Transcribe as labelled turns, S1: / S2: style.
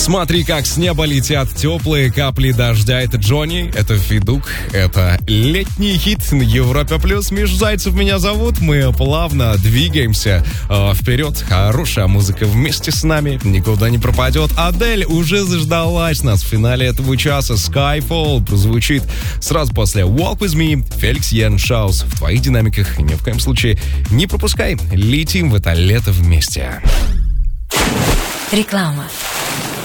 S1: Смотри, как с неба летят теплые капли дождя. Это Джонни, это Федук, это летний хит на Европе плюс. Миш Зайцев меня зовут. Мы плавно двигаемся вперед. Хорошая музыка вместе с нами никуда не пропадет. Адель уже заждалась нас в финале этого часа. Skyfall прозвучит сразу после Walk With Me. Феликс Яншаус в твоих динамиках. Ни в коем случае не пропускай. Летим в это лето вместе.
S2: Реклама.